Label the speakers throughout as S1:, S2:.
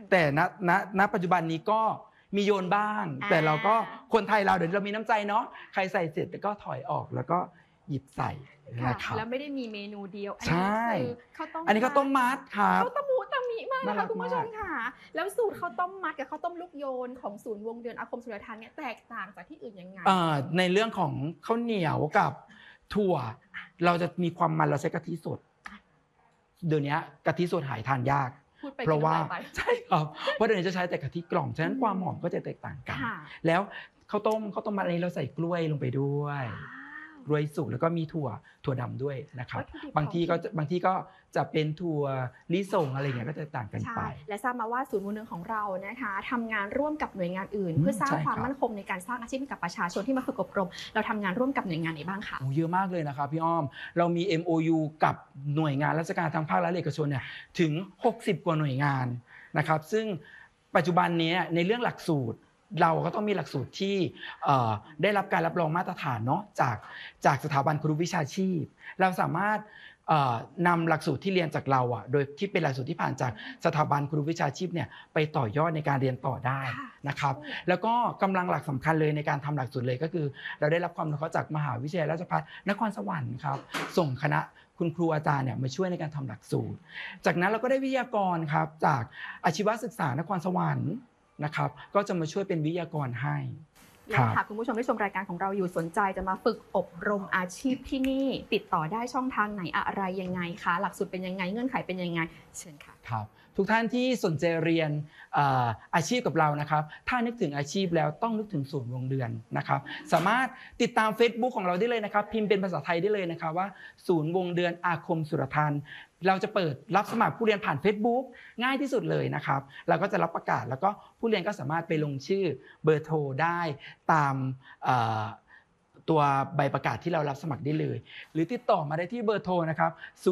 S1: แต่ณปัจจุบันนี้ก็มีโยนบ้างแต่เราก็คนไทยเราเดี๋ยวเรามีน้ำใจเนาะใครใส่เสร็จก็ถอยออกแล้วก็หยิบใส่นะครับ
S2: แล้วไม่ได้มีเมนูเดียว
S1: ใช่
S2: อันนี้
S1: ข้าวต้มมัดครับ
S2: ข้าวต้มหมูตะมิมากนะคะคุณผู้ชมค่ะแล้วสูตรข้าวต้มมัดกับข้าวต้มลูกโยนของศูนย์วงเดือนอาคมสุรทานเนี่ยแตกต่างจากที่อื่นยังไง
S1: ในเรื่องของข้าวเหนียวกับถั่วเราจะมีความมันเราใช้กะทิสดเดี๋ยวนี้กะทิสดหายทานยากเพราะว่าใช่ครับเพราะเดี๋ยวนี้จะใช้แต่กะทิกล่องฉะนั้นความหอมก็จะแตกต่างกันแล้วข้าวต้มมัดอันนี้เราใส่กล้วยลงไปด้วยกล้วยสุกแล้วก็มีถั่วดำด้วยนะครับบางที่ก็จะเป็นถั่วลิสงอะไรเงี้ยก็จะต่างกันไป
S2: และทราบมาว่าศูนย์วงเดือนของเรานะคะทำงานร่วมกับหน่วยงานอื่นเพื่อสร้างความมั่นคงในการสร้างอาชีพให้กับประชาชนที่มาฝึกอบรมเราทำงานร่วมกับหน่วยงานไหนบ้างคะ
S1: เยอะมากเลยนะครับพี่อ้อมเรามี MOU กับหน่วยงานราชการทางภาคและเอกชนเนี่ยถึง60กว่าหน่วยงานนะครับซึ่งปัจจุบันนี้ในเรื่องหลักสูตรเราก็ต้องมีหลักสูตรที่ได้รับการรับรองมาตรฐานเนาะจากสถาบันครูวิชาชีพเราสามารถนำหลักสูตรที่เรียนจากเราโดยที่เป็นหลักสูตรที่ผ่านจากสถาบันครูวิชาชีพเนี่ยไปต่อยอดในการเรียนต่อได้นะครับแล้วก็กำลังหลักสำคัญเลยในการทำหลักสูตรเลยก็คือเราได้รับความอนุเคราะห์จากมหาวิทยาลัยราชภัฏนครสวรรค์ครับส่งคณะคุณครูอาจารย์เนี่ยมาช่วยในการทำหลักสูตรจากนั้นเราก็ได้วิทยากรครับจากอาชีวศึกษานครสวรรค์นะครับก็จะมาช่วยเป็นวิทยากรให้
S2: แล้วค่ะคุณผู้ชมที่ชมรายการของเราอยู่สนใจจะมาฝึกอบรมอาชีพที่นี่ติดต่อได้ช่องทางไหนอะไรยังไงคะหลักสูตรเป็นยังไงเงื่อนไขเป็นยังไงเชิญค่ะ
S1: ครับทุกท่านที่สนใจเรียนอาชีพกับเรานะครับถ้านึกถึงอาชีพแล้วต้องนึกถึงศูนย์วงเดือนนะครับสามารถติดตาม Facebook ของเราได้เลยนะครับพิมพ์เป็นภาษาไทยได้เลยนะครับว่าศูนย์วงเดือนอาคมสุรทานเราจะเปิดรับสมัครผู้เรียนผ่าน Facebook ง่ายที่สุดเลยนะครับเราก็จะรับประกาศแล้วก็ผู้เรียนก็สามารถไปลงชื่อเบอร์โทรได้ตามตัวใบประกาศที่เรารับสมัครได้เลยหรือติดต่อมาได้ที่เบอร์โทรนะครับ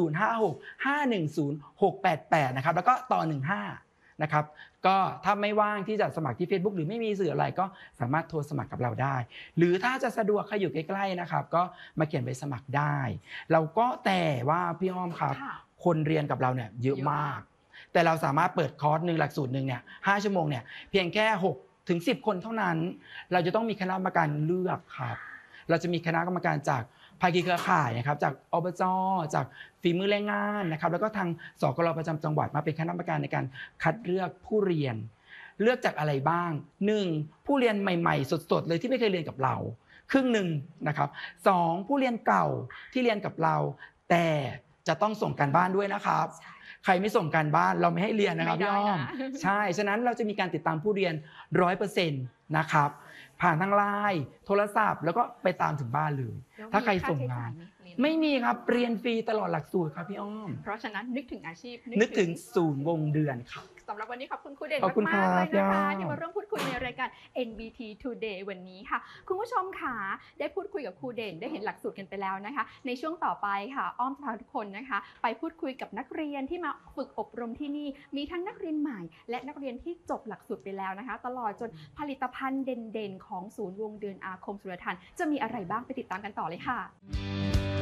S1: 056-510-688นะครับแล้วก็ต่อ15นะครับก็ถ้าไม่ว่างที่จะสมัครที่ Facebook หรือไม่มีสื่ออะไรก็สามารถโทรสมัครกับเราได้หรือถ้าจะสะดวกใครอยู่ใกล้ๆนะครับก็มาเขียนใบสมัครได้เราก็แต่ว่าพี่อ้อมครับคนเรียนกับเราเนี่ยเยอะมากแต่เราสามารถเปิดคอร์สนึงหลักสูตรนึงเนี่ย5ชั่วโมงเนี่ยเพียงแค่6ถึง10คนเท่านั้นเราจะต้องมีคณะกรรมการเลือกครับเราจะมีคณะกรรมการจากภาคีเครือข่ายนะครับจากอบจ.จากฝีมือแรงงานนะครับแล้วก็ทางสกล.ประจำจังหวัดมาเป็นคณะกรรมการในการคัดเลือกผู้เรียนเลือกจากอะไรบ้าง1ผู้เรียนใหม่ๆสดๆเลยที่ไม่เคยเรียนกับเราครึ่งนึงนะครับ2ผู้เรียนเก่าที่เรียนกับเราแต่จะต้องส่งการบ้านด้วยนะครับใครไม่ส่งการบ้านเราไม่ให้เรียนนะครับพี่อ้อมใช่ฉะนั้นเราจะมีการติดตามผู้เรียน 100% นะครับผ่านทางไลน์โทรศัพท์แล้วก็ไปตามถึงบ้านเลยถ้าใครส่งงานไม่มีครับเรียนฟรีตลอดหลักสูตรครับพี่อ้อม
S2: เพราะฉะนั้นนึกถึงอาชีพ
S1: นึกถึงศูนย์วงเดือนครับ
S2: สำหรับวันนี้ขอบคุณครูเด่นมากๆเลยนะคะที่มาร่วมพูดคุยในรายการ NBT Today วันนี้ค่ะคุณผู้ชมค่ะได้พูดคุยกับครูเด่นได้เห็นหลักสูตรกันไปแล้วนะคะในช่วงต่อไปค่ะอ้อมจะพาทุกคนนะคะไปพูดคุยกับนักเรียนที่มาฝึกอบรมที่นี่มีทั้งนักเรียนใหม่และนักเรียนที่จบหลักสูตรไปแล้วนะคะตลอดจนผลิตภัณฑ์เด่นๆของศูนย์วงเดือนอาคมสุรทานจะมีอะไรบ้างไปติดตามกันต่อเลยค่ะ